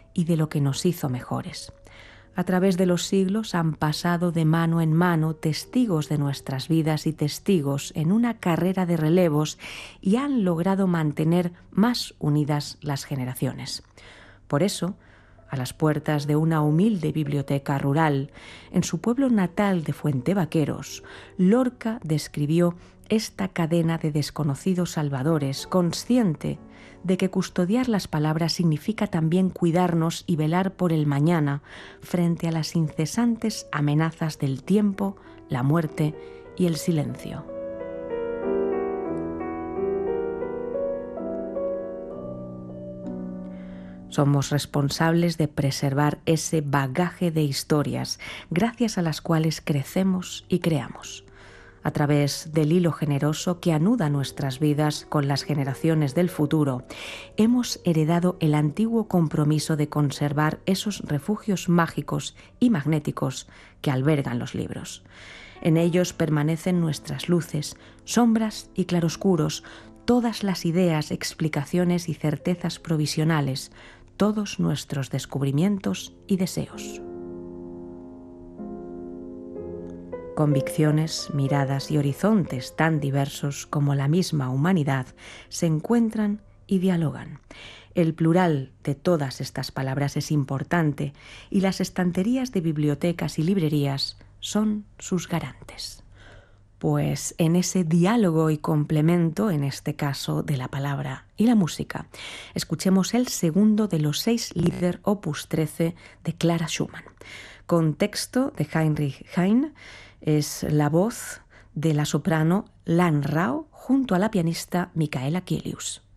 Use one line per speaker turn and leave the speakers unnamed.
y de lo que nos hizo mejores. A través de los siglos han pasado de mano en mano testigos de nuestras vidas y testigos en una carrera de relevos y han logrado mantener más unidas las generaciones. Por eso, a las puertas de una humilde biblioteca rural, en su pueblo natal de Fuentevaqueros, Lorca describió esta cadena de desconocidos salvadores, consciente de que custodiar las palabras significa también cuidarnos y velar por el mañana frente a las incesantes amenazas del tiempo, la muerte y el silencio. Somos responsables de preservar ese bagaje de historias, gracias a las cuales crecemos y creamos. A través del hilo generoso que anuda nuestras vidas con las generaciones del futuro, hemos heredado el antiguo compromiso de conservar esos refugios mágicos y magnéticos que albergan los libros. En ellos permanecen nuestras luces, sombras y claroscuros, todas las ideas, explicaciones y certezas provisionales, todos nuestros descubrimientos y deseos. Convicciones, miradas y horizontes tan diversos como la misma humanidad se encuentran y dialogan. El plural de todas estas palabras es importante y las estanterías de bibliotecas y librerías son sus garantes. Pues en ese diálogo y complemento, en este caso de la palabra y la música, escuchemos el segundo de los 6 Lieder opus 13 de Clara Schumann. Con texto de Heinrich Heine, es la voz de la soprano Lan Rao junto a la pianista Micaela Kielius.